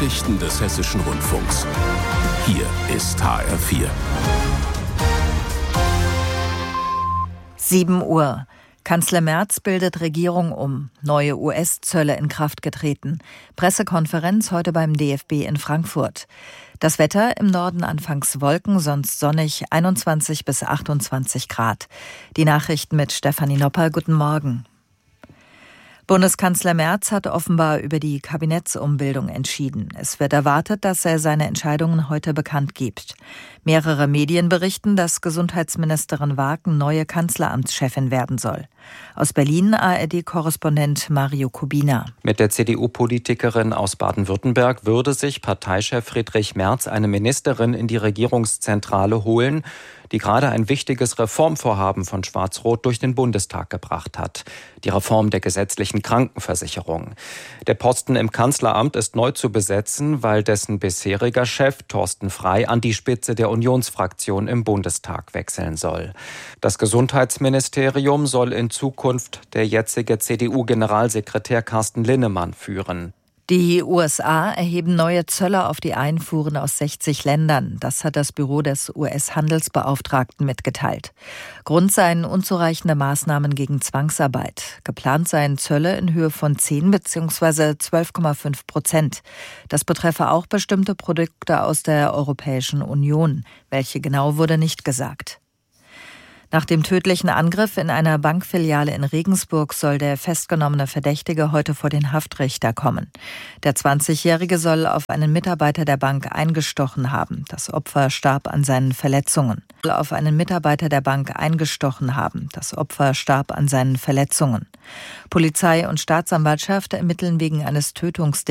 Nachrichten des Hessischen Rundfunks. Hier ist HR4. 7 Uhr. Kanzler Merz bildet Regierung um. Neue US-Zölle in Kraft getreten. Pressekonferenz heute beim DFB in Frankfurt. Das Wetter: im Norden anfangs Wolken, sonst sonnig, 21 bis 28 Grad. Die Nachrichten mit Stefanie Nopper. Guten Morgen. Bundeskanzler Merz hat offenbar über die Kabinettsumbildung entschieden. Es wird erwartet, dass er seine Entscheidungen heute bekannt gibt. Mehrere Medien berichten, dass Gesundheitsministerin Waaken neue Kanzleramtschefin werden soll. Aus Berlin ARD-Korrespondent Mario Kubina. Mit der CDU-Politikerin aus Baden-Württemberg würde sich Parteichef Friedrich Merz eine Ministerin in die Regierungszentrale holen, die gerade ein wichtiges Reformvorhaben von Schwarz-Rot durch den Bundestag gebracht hat. Die Reform der gesetzlichen Krankenversicherung. Der Posten im Kanzleramt ist neu zu besetzen, weil dessen bisheriger Chef Thorsten Frey an die Spitze der Unionsfraktion im Bundestag wechseln soll. Das Gesundheitsministerium soll in Zukunft der jetzige CDU-Generalsekretär Carsten Linnemann führen. Die USA erheben neue Zölle auf die Einfuhren aus 60 Ländern. Das hat das Büro des US-Handelsbeauftragten mitgeteilt. Grund seien unzureichende Maßnahmen gegen Zwangsarbeit. Geplant seien Zölle in Höhe von 10 bzw. 12,5%. Das betreffe auch bestimmte Produkte aus der Europäischen Union. Welche genau, wurde nicht gesagt. Nach dem tödlichen Angriff in einer Bankfiliale in Regensburg soll der festgenommene Verdächtige heute vor den Haftrichter kommen. Der 20-Jährige soll auf einen Mitarbeiter der Bank eingestochen haben. Das Opfer starb an seinen Verletzungen. Polizei und Staatsanwaltschaft ermitteln wegen eines Tötungsdelikts